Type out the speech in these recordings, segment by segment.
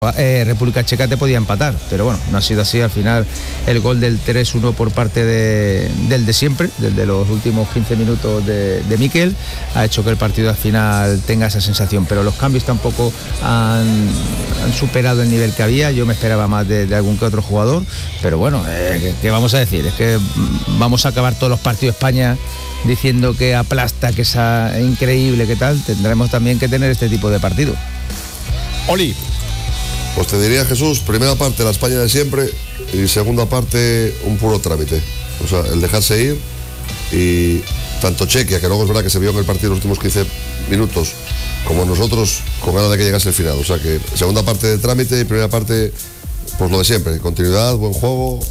República Checa te podía empatar, pero bueno, no ha sido así. Al final el gol del 3-1 por parte del de siempre, desde los últimos 15 minutos de Mikel, ha hecho que el partido al final tenga esa sensación, pero los cambios tampoco han superado el nivel que había. Yo me esperaba más de algún que otro jugador, pero bueno, ¿qué vamos a decir? Es que vamos a acabar todos los partidos de España diciendo que aplasta, que es increíble, que tal. Tendremos también que tener este tipo de partido. Oli. Pues te diría, Jesús, primera parte la España de siempre y segunda parte un puro trámite. O sea, el dejarse ir, y tanto Chequia, que luego es verdad que se vio en el partido los últimos 15 minutos, como nosotros con ganas de que llegase el final. O sea que segunda parte de trámite y primera parte, pues lo de siempre, continuidad, buen juego,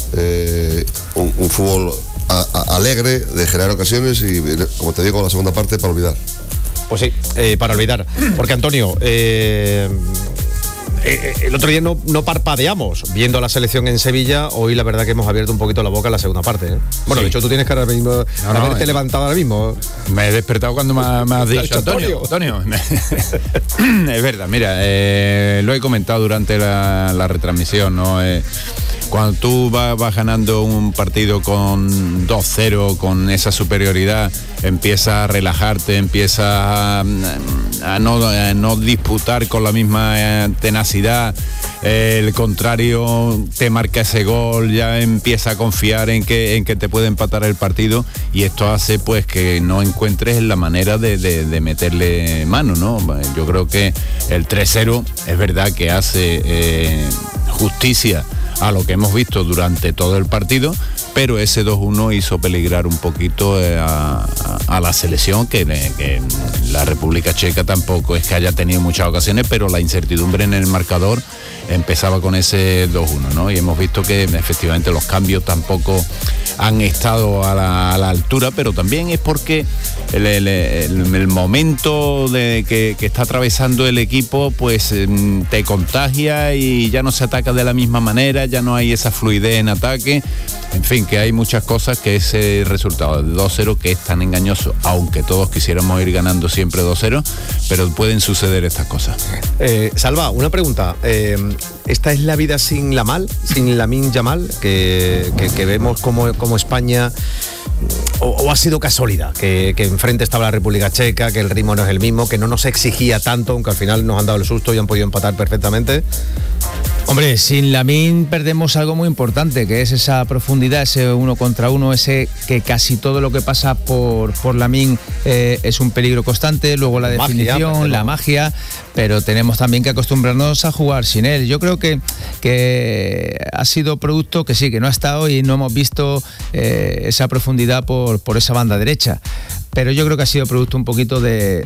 un fútbol alegre, de generar ocasiones y, como te digo, la segunda parte para olvidar. Pues sí, para olvidar. Porque, Antonio, el otro día no parpadeamos viendo la selección en Sevilla. Hoy la verdad que hemos abierto un poquito la boca en la segunda parte, ¿eh? Bueno, sí. De hecho tú tienes que ahora mismo haberte levantado ahora mismo. Me he despertado cuando me has dicho Antonio. Es verdad, mira, lo he comentado durante la retransmisión, ¿no? Cuando tú vas ganando un partido con 2-0, con esa superioridad, empiezas a relajarte, empiezas a no disputar con la misma tenacidad. El contrario te marca ese gol, ya empieza a confiar en que te puede empatar el partido, y esto hace pues que no encuentres la manera de meterle mano, ¿no? Yo creo que el 3-0 es verdad que hace justicia a lo que hemos visto durante todo el partido, pero ese 2-1 hizo peligrar un poquito a la selección, que la República Checa tampoco es que haya tenido muchas ocasiones, pero la incertidumbre en el marcador empezaba con ese 2-1, ¿no? Y hemos visto que efectivamente los cambios tampoco han estado a la altura, pero también es porque el momento que está atravesando el equipo pues te contagia y ya no se ataca de la misma manera, ya no hay esa fluidez en ataque. En fin, que hay muchas cosas que ese resultado de 2-0 que es tan engañoso, aunque todos quisiéramos ir ganando siempre 2-0, pero pueden suceder estas cosas. Salva, una pregunta. ¿Esta es la vida sin Lamine Yamal? Que vemos como España... O ha sido casualidad que enfrente estaba la República Checa, que el ritmo no es el mismo, que no nos exigía tanto, aunque al final nos han dado el susto y han podido empatar perfectamente? Hombre, sin Lamine perdemos algo muy importante, que es esa profundidad, ese 1 contra 1, ese que casi todo lo que pasa por Lamine es un peligro constante, luego la definición, la magia, pero tenemos también que acostumbrarnos a jugar sin él. Yo creo que ha sido producto que sí, que no ha estado y no hemos visto esa profundidad por esa banda derecha. Pero yo creo que ha sido producto un poquito de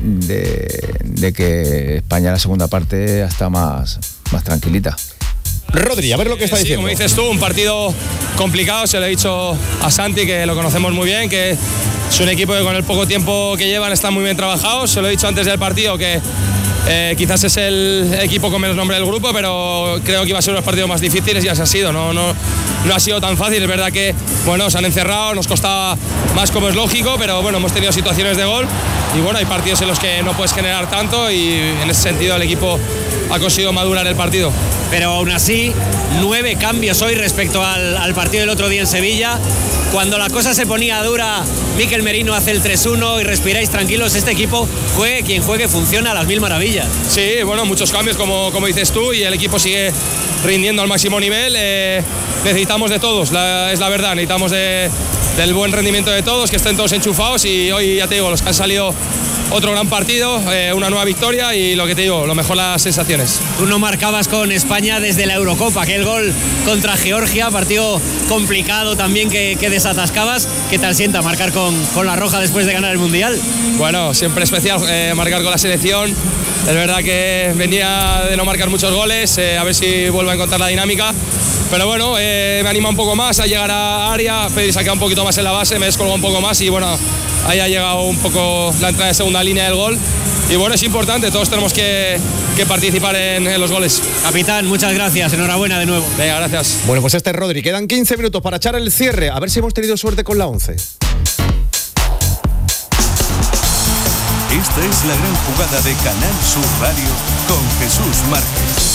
que España en la segunda parte está más tranquilita. Rodri, a ver lo que está diciendo. Como dices tú, un partido complicado, se lo he dicho a Santi, que lo conocemos muy bien, que es un equipo que con el poco tiempo que llevan están muy bien trabajados. Se lo he dicho antes del partido, que quizás es el equipo con menos nombre del grupo, pero creo que iba a ser uno de los partidos más difíciles y así ha sido. No ha sido tan fácil, es verdad que bueno, se han encerrado, nos costaba más, como es lógico, pero bueno, hemos tenido situaciones de gol y bueno, hay partidos en los que no puedes generar tanto y en ese sentido el equipo ha conseguido madurar el partido. Pero aún así, 9 cambios hoy respecto al partido del otro día en Sevilla. Cuando la cosa se ponía dura, Mikel Merino hace el 3-1 y respiráis tranquilos. Este equipo, juegue quien juegue, funciona a las mil maravillas. Sí, bueno, muchos cambios como dices tú, y el equipo sigue rindiendo al máximo nivel. Necesitamos de todos, es la verdad, necesitamos del buen rendimiento de todos, que estén todos enchufados, y hoy ya te digo, los que han salido otro gran partido, una nueva victoria y lo que te digo, lo mejor las sensaciones. Tú no marcabas con España desde la Eurocopa, aquel gol contra Georgia, partido complicado también que desatascabas. ¿Qué tal sienta marcar con la roja después de ganar el Mundial? Bueno, siempre especial marcar con la selección. Es verdad que venía de no marcar muchos goles, a ver si vuelvo a encontrar la dinámica. Pero bueno, me anima un poco más a llegar a área. Pedri se ha quedado un poquito más en la base, me descolgó un poco más y bueno, ahí ha llegado un poco la entrada de segunda línea del gol. Y bueno, es importante, todos tenemos que participar en los goles. Capitán, muchas gracias, enhorabuena de nuevo. Venga, gracias. Bueno, pues este es Rodri, quedan 15 minutos para echar el cierre, a ver si hemos tenido suerte con la 11. Esta es la gran jugada de Canal Sur Radio con Jesús Márquez.